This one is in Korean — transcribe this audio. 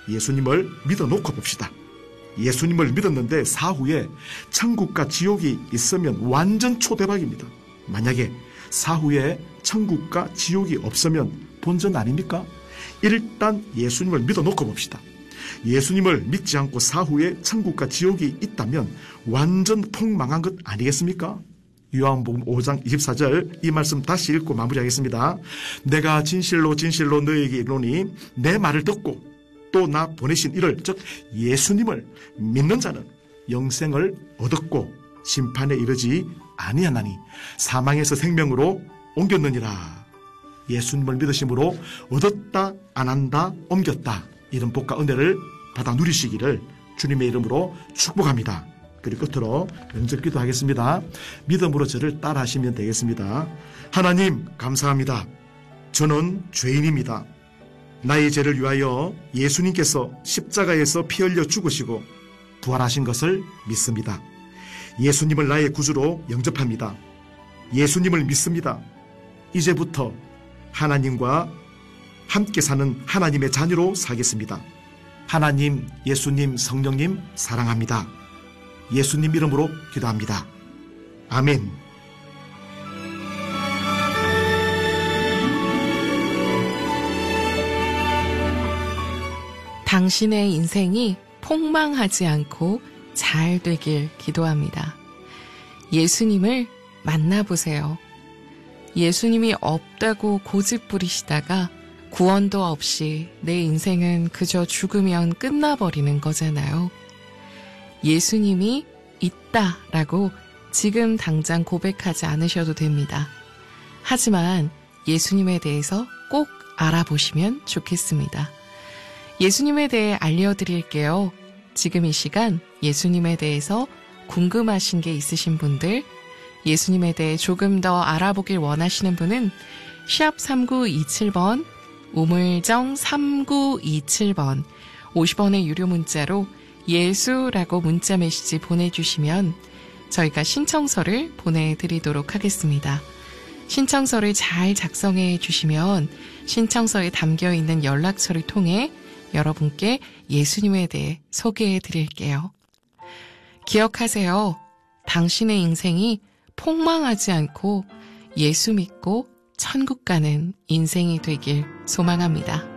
예수님을 믿어놓고 봅시다. 예수님을 믿었는데 사후에 천국과 지옥이 있으면 완전 초대박입니다. 만약에 사후에 천국과 지옥이 없으면 본전 아닙니까? 일단 예수님을 믿어놓고 봅시다. 예수님을 믿지 않고 사후에 천국과 지옥이 있다면 완전 폭망한 것 아니겠습니까? 요한복음 5장 24절 이 말씀 다시 읽고 마무리하겠습니다. 내가 진실로 진실로 너에게 이르노니 내 말을 듣고 또 나 보내신 이를 즉 예수님을 믿는 자는 영생을 얻었고 심판에 이르지 아니하나니 사망에서 생명으로 옮겼느니라. 예수님을 믿으심으로 얻었다 안 한다 옮겼다 이런 복과 은혜를 받아 누리시기를 주님의 이름으로 축복합니다. 그리고 끝으로 영접 기도하겠습니다. 믿음으로 저를 따라하시면 되겠습니다. 하나님 감사합니다. 저는 죄인입니다. 나의 죄를 위하여 예수님께서 십자가에서 피 흘려 죽으시고 부활하신 것을 믿습니다. 예수님을 나의 구주로 영접합니다. 예수님을 믿습니다. 이제부터 하나님과 함께 사는 하나님의 자녀로 살겠습니다. 하나님, 예수님, 성령님 사랑합니다. 예수님 이름으로 기도합니다. 아멘. 당신의 인생이 폭망하지 않고 잘 되길 기도합니다. 예수님을 만나보세요. 예수님이 없다고 고집 부리시다가 구원도 없이 내 인생은 그저 죽으면 끝나버리는 거잖아요. 예수님이 있다라고 지금 당장 고백하지 않으셔도 됩니다. 하지만 예수님에 대해서 꼭 알아보시면 좋겠습니다. 예수님에 대해 알려드릴게요. 지금 이 시간 예수님에 대해서 궁금하신 게 있으신 분들, 예수님에 대해 조금 더 알아보길 원하시는 분은 샵 3927번, 우물정 3927번, 50원의 유료 문자로 예수라고 문자 메시지 보내주시면 저희가 신청서를 보내드리도록 하겠습니다. 신청서를 잘 작성해 주시면 신청서에 담겨있는 연락처를 통해 여러분께 예수님에 대해 소개해 드릴게요. 기억하세요. 당신의 인생이 폭망하지 않고 예수 믿고 천국 가는 인생이 되길 소망합니다.